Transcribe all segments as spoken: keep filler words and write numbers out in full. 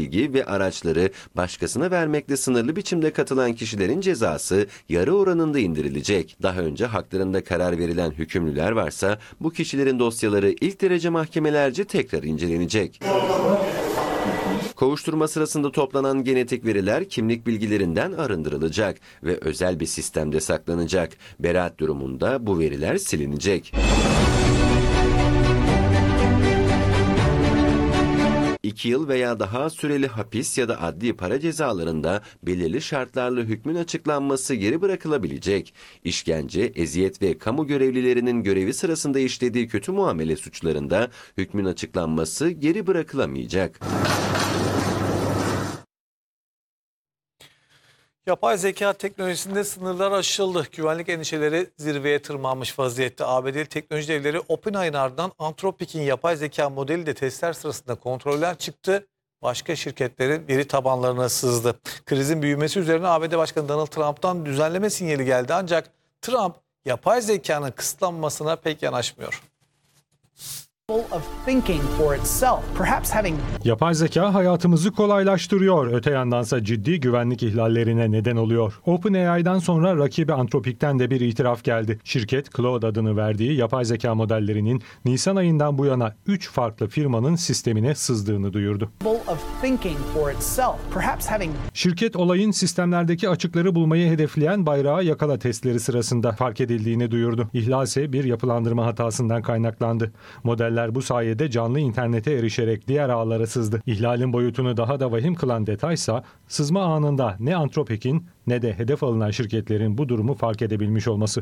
bilgi ve araçları başkasına vermekle sınırlı biçimde katılan kişilerin cezası yarı oranında indirilecek. Daha önce haklarında karar verilen hükümlüler varsa bu kişilerin dosyaları ilk derece mahkemelerce tekrar incelenecek. Kovuşturma sırasında toplanan genetik veriler kimlik bilgilerinden arındırılacak ve özel bir sistemde saklanacak. Beraat durumunda bu veriler silinecek. İki yıl veya daha süreli hapis ya da adli para cezalarında belirli şartlarla hükmün açıklanması geri bırakılabilecek. İşkence, eziyet ve kamu görevlilerinin görevi sırasında işlediği kötü muamele suçlarında hükmün açıklanması geri bırakılamayacak. Yapay zeka teknolojisinde sınırlar aşıldı. Güvenlik endişeleri zirveye tırmanmış vaziyette. A B D'li teknoloji devleri OpenAI'nin ardından Anthropic'in yapay zeka modeli de testler sırasında kontrolden çıktı. Başka şirketlerin veri tabanlarına sızdı. Krizin büyümesi üzerine A B D Başkanı Donald Trump'tan düzenleme sinyali geldi. Ancak Trump yapay zekanın kısıtlanmasına pek yanaşmıyor. Yapay zeka hayatımızı kolaylaştırıyor. Öte yandansa ciddi güvenlik ihlallerine neden oluyor. OpenAI'dan sonra rakibi Anthropic'ten de bir itiraf geldi. Şirket Claude adını verdiği yapay zeka modellerinin Nisan ayından bu yana üç farklı firmanın sistemine sızdığını duyurdu. Şirket olayın sistemlerdeki açıkları bulmayı hedefleyen bayrağı yakala testleri sırasında fark edildiğini duyurdu. İhlal ise bir yapılandırma hatasından kaynaklandı. Model bu sayede canlı internete erişerek diğer ağlara sızdı. İhlalin boyutunu daha da vahim kılan detaysa sızma anında ne Anthropic'in ne de hedef alınan şirketlerin bu durumu fark edebilmiş olması.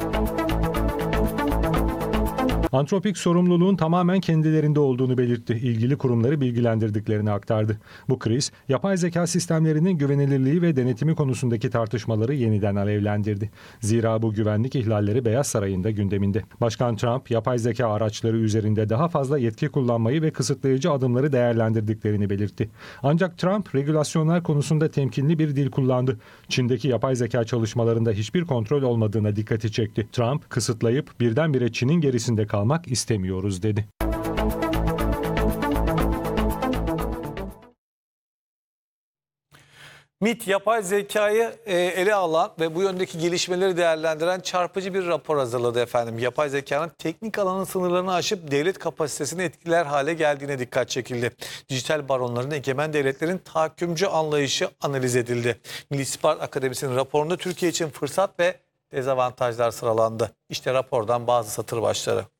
Anthropic sorumluluğun tamamen kendilerinde olduğunu belirtti. İlgili kurumları bilgilendirdiklerini aktardı. Bu kriz, yapay zeka sistemlerinin güvenilirliği ve denetimi konusundaki tartışmaları yeniden alevlendirdi. Zira bu güvenlik ihlalleri Beyaz Saray'ın da gündeminde. Başkan Trump, yapay zeka araçları üzerinde daha fazla yetki kullanmayı ve kısıtlayıcı adımları değerlendirdiklerini belirtti. Ancak Trump, regülasyonlar konusunda temkinli bir dil kullandı. Çin'deki yapay zeka çalışmalarında hiçbir kontrol olmadığına dikkati çekti. Trump, kısıtlayıp birdenbire Çin'in gerisinde kalmak istemiyoruz dedi. MİT yapay zekayı ele alan ve bu yöndeki gelişmeleri değerlendiren çarpıcı bir rapor hazırladı efendim. Yapay zekanın teknik alanın sınırlarını aşıp devlet kapasitesini etkiler hale geldiğine dikkat çekildi. Dijital baronların egemen devletlerin tahakkümcü anlayışı analiz edildi. Milli İstihbarat Akademisi'nin raporunda Türkiye için fırsat ve dezavantajlar sıralandı. İşte rapordan bazı satır başları.